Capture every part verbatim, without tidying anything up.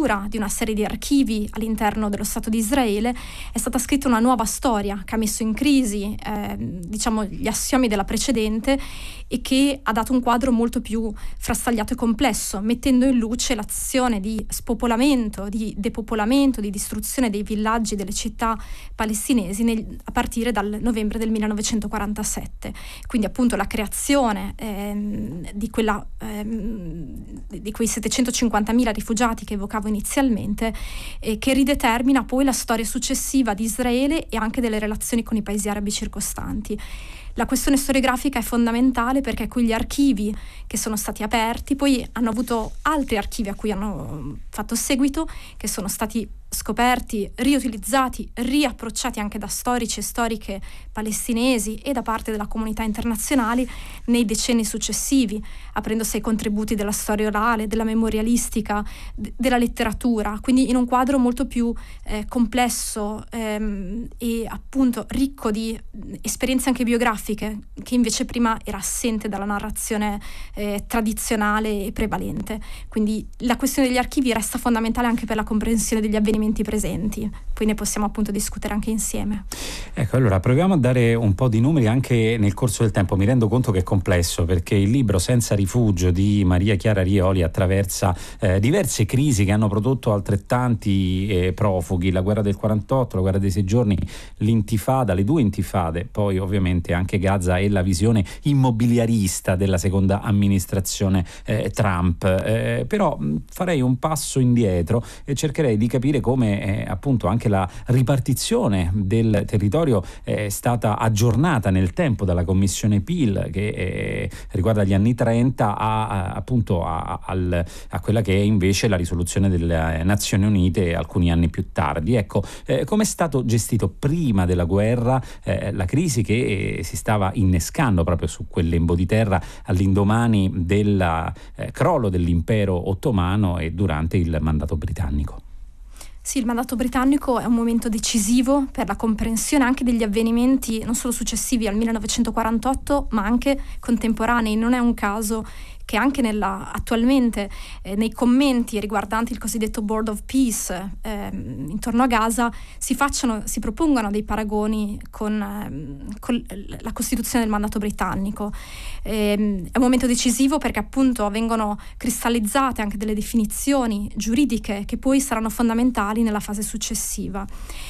apertura di una serie di archivi all'interno dello Stato di Israele è stata scritta una nuova storia che ha messo in crisi eh, diciamo gli assiomi della precedente e che ha dato un quadro molto più frastagliato e complesso, mettendo in luce l'azione di spopolamento, di depopolamento, di distruzione dei villaggi, delle città palestinesi nel, a partire dal novembre del millenovecentoquarantasette. Quindi appunto la creazione ehm, di, quella, ehm, di quei settecentocinquantamila rifugiati che evocavo inizialmente, eh, che ridetermina poi la storia successiva di Israele e anche delle relazioni con i paesi arabi circostanti. La questione storiografica è fondamentale perché quegli archivi che sono stati aperti poi hanno avuto altri archivi a cui hanno fatto seguito, che sono stati scoperti, riutilizzati, riapprocciati anche da storici e storiche palestinesi e da parte della comunità internazionale nei decenni successivi, aprendosi ai contributi della storia orale, della memorialistica, d- della letteratura, quindi in un quadro molto più eh, complesso ehm, e appunto ricco di esperienze anche biografiche, che invece prima era assente dalla narrazione eh, tradizionale e prevalente. Quindi la questione degli archivi resta fondamentale anche per la comprensione degli avvenimenti presenti, poi ne possiamo appunto discutere anche insieme. Ecco, allora proviamo a dare un po' di numeri anche nel corso del tempo. Mi rendo conto che è complesso perché il libro Senza rifugio di Maria Chiara Rioli attraversa eh, diverse crisi che hanno prodotto altrettanti eh, profughi, la guerra del quarantotto, la guerra dei sei giorni, l'intifada, le due intifade, poi ovviamente anche Gaza e la visione immobiliarista della seconda amministrazione eh, Trump. Eh, però mh, farei un passo indietro e cercherei di capire come eh, appunto anche la ripartizione del territorio è stata aggiornata nel tempo dalla commissione P I L che eh, riguarda gli anni trenta a, a appunto a, a, a quella che è invece la risoluzione delle Nazioni Unite alcuni anni più tardi. Ecco, eh, come è stato gestito prima della guerra eh, la crisi che eh, si stava innescando proprio su quel lembo di terra all'indomani del eh, crollo dell'impero ottomano e durante il mandato britannico? Sì, il mandato britannico è un momento decisivo per la comprensione anche degli avvenimenti non solo successivi al millenovecentoquarantotto, ma anche contemporanei. Non è un caso che anche nella, attualmente eh, nei commenti riguardanti il cosiddetto Board of Peace eh, intorno a Gaza si facciano, si propongano dei paragoni con, eh, con la Costituzione del mandato britannico. Eh, è un momento decisivo perché appunto vengono cristallizzate anche delle definizioni giuridiche che poi saranno fondamentali nella fase successiva.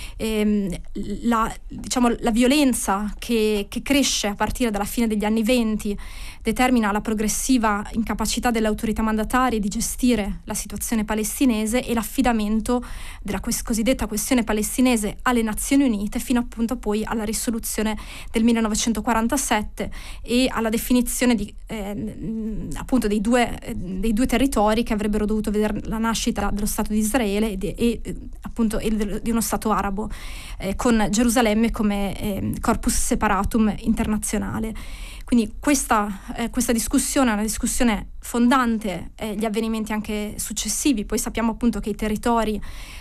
Eh, la, diciamo, la violenza che, che cresce a partire dalla fine degli anni venti determina la progressiva incapacità delle autorità mandatarie di gestire la situazione palestinese e l'affidamento della quest- cosiddetta questione palestinese alle Nazioni Unite fino appunto poi alla risoluzione del millenovecentoquarantasette e alla definizione di, eh, appunto dei due, eh, dei due territori che avrebbero dovuto vedere la nascita dello Stato di Israele e, de- e eh, appunto e de- di uno Stato arabo eh, con Gerusalemme come eh, corpus separatum internazionale. Quindi questa, eh, questa discussione è una discussione fondante, eh, gli avvenimenti anche successivi. Poi sappiamo appunto che i territori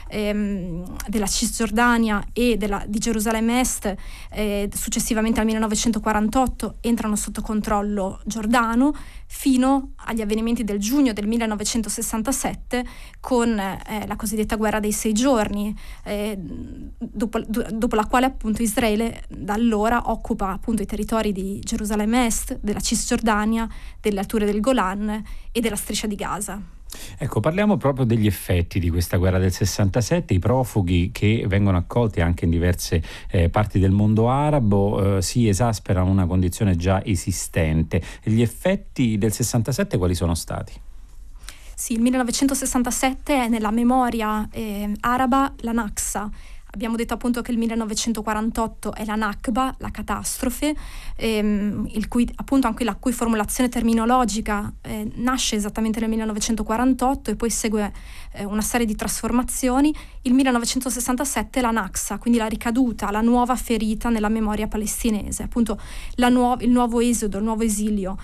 ehm, della Cisgiordania e della, di Gerusalemme Est eh, successivamente al millenovecentoquarantotto entrano sotto controllo giordano fino agli avvenimenti del giugno del millenovecentosessantasette con eh, la cosiddetta guerra dei sei giorni, eh, dopo, do, dopo la quale appunto Israele da allora occupa appunto i territori di Gerusalemme Est, della Cisgiordania, delle alture del Golan e della striscia di Gaza. Ecco, parliamo proprio degli effetti di questa guerra del sessantasette, i profughi che vengono accolti anche in diverse eh, parti del mondo arabo, eh, si esaspera una condizione già esistente. Gli effetti del sessantasette quali sono stati? Sì, il millenovecentosessantasette è nella memoria eh, araba la Nakba. Abbiamo detto appunto che il millenovecentoquarantotto è la Nakba, la catastrofe, ehm, il cui, appunto anche la cui formulazione terminologica eh, nasce esattamente nel millenovecentoquarantotto e poi segue eh, una serie di trasformazioni. Il millenovecentosessantasette è la Nakba, quindi la ricaduta, la nuova ferita nella memoria palestinese, appunto la nuov- il nuovo esodo, il nuovo esilio.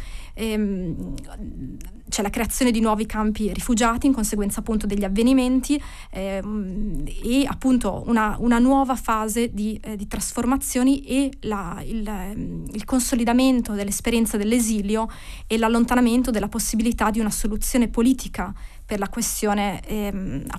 Ehm, c'è la creazione di nuovi campi rifugiati in conseguenza appunto degli avvenimenti ehm, e appunto una, una nuova fase di, eh, di trasformazioni e la, il, il consolidamento dell'esperienza dell'esilio e l'allontanamento della possibilità di una soluzione politica per la questione ehm,